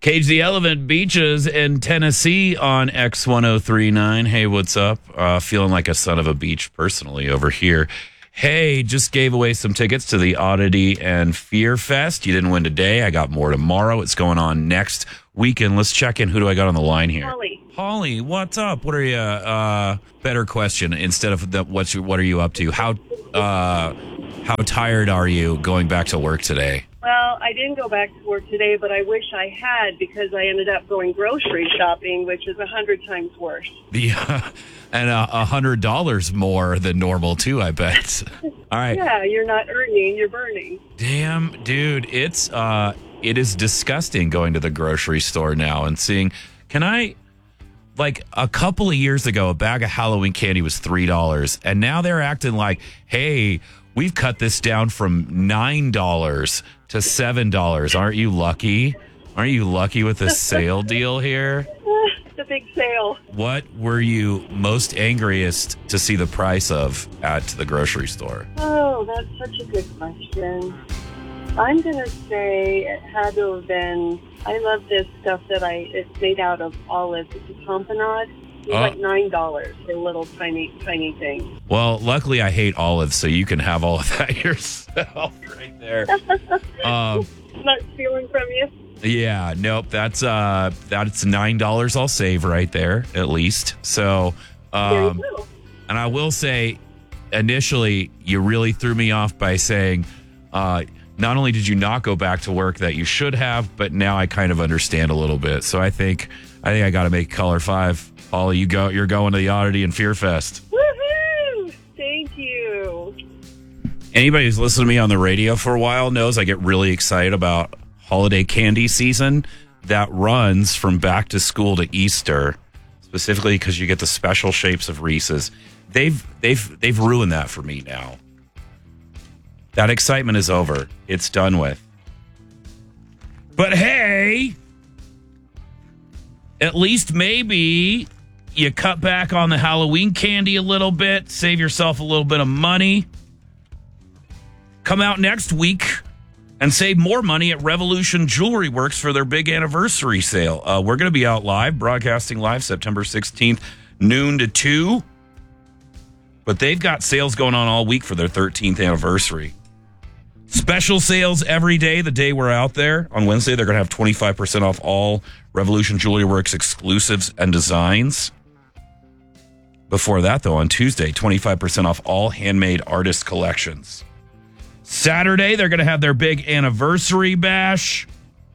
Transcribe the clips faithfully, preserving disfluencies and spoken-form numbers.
Cage the Elephant Beaches in Tennessee on X ten thirty-nine. Hey, what's up? Uh, feeling like a son of a beach personally over here. Hey, just gave away some tickets to the Oddity and Fear Fest. You didn't win today. I got more tomorrow. It's going on next weekend. Let's check in. Who do I got on the line here? Holly. Holly, what's up? What are you? Uh, better question instead of the, what's your, what are you up to? How uh, how tired are you going back to work today? Well, I didn't go back to work today, but I wish I had because I ended up going grocery shopping, which is a hundred times worse. Yeah, and a uh, hundred dollars more than normal too, I bet. All right. Yeah, you're not earning, you're burning. Damn, dude, it's uh, it is disgusting going to the grocery store now and seeing. Can I? Like a couple of years ago, a bag of Halloween candy was three dollars, and now they're acting like, hey, we've cut this down from nine dollars to seven dollars. Aren't you lucky? Aren't you lucky with this sale deal here? It's a big sale. What were you most angriest to see the price of at the grocery store? Oh, that's such a good question. I'm going to say it had to have been, I love this stuff that I, it's made out of olives. It's a pompanade. It's Oh. like nine dollars for a little tiny, tiny thing. Well, luckily I hate olives, so you can have all of that yourself right there. um, Not stealing from you? Yeah, nope. That's uh, that's nine dollars. I'll save right there at least. So, um, There you go. and I will say, initially, you really threw me off by saying, uh, not only did you not go back to work that you should have, but now I kind of understand a little bit. So I think I think I got to make color five. Holly, you go. You're going to the Oddity and Fear Fest. Woohoo! Thank you. Anybody who's listened to me on the radio for a while knows I get really excited about holiday candy season that runs from back to school to Easter, specifically because you get the special shapes of Reese's. They've they've they've ruined that for me now. That excitement is over. It's done with. But hey, at least maybe you cut back on the Halloween candy a little bit, save yourself a little bit of money. Come out next week and save more money at Revolution Jewelry Works for their big anniversary sale. Uh, we're going to be out live, broadcasting live September sixteenth, noon to two. But they've got sales going on all week for their thirteenth anniversary. Special sales every day, the day we're out there. On Wednesday, they're going to have twenty-five percent off all Revolution Jewelry Works exclusives and designs. Before that, though, on Tuesday, twenty-five percent off all handmade artist collections. Saturday, they're going to have their big anniversary bash.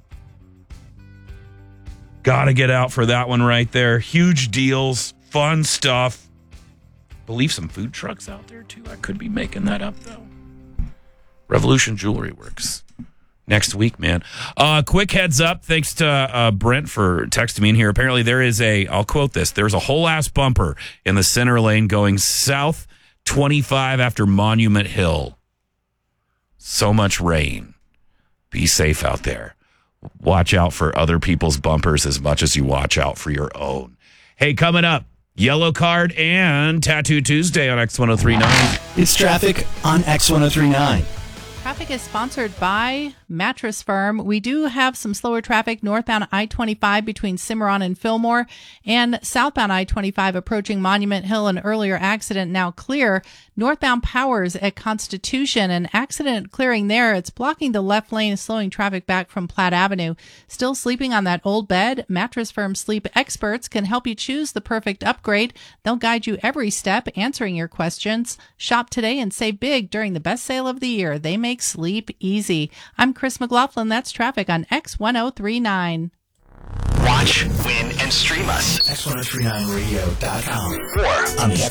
Got to get out for that one right there. Huge deals, fun stuff. Believe some food trucks out there, too. I could be making that up, though. Revolution Jewelry Works. Next week, man. Uh, quick heads up. Thanks to uh, Brent for texting me in here. Apparently there is a, I'll quote this, there's a whole ass bumper in the center lane going south twenty-five after Monument Hill. So much rain. Be safe out there. Watch out for other people's bumpers as much as you watch out for your own. Hey, coming up, Yellow Card and Tattoo Tuesday on X ten thirty-nine. It's traffic on X ten thirty-nine. Traffic is sponsored by Mattress Firm. We do have some slower traffic northbound I twenty-five between Cimarron and Fillmore, and southbound I twenty-five approaching Monument Hill. An earlier accident now clear. Northbound Powers at Constitution, an accident clearing there. It's blocking the left lane, slowing traffic back from Platte Avenue. Still sleeping on that old bed? Mattress Firm sleep experts can help you choose the perfect upgrade. They'll guide you every step, answering your questions. Shop today and save big during the best sale of the year. They make sleep easy. I'm Chris McLaughlin. That's traffic on X ten thirty-nine. Watch, win, and stream us. X ten thirty-nine radio dot com or on the X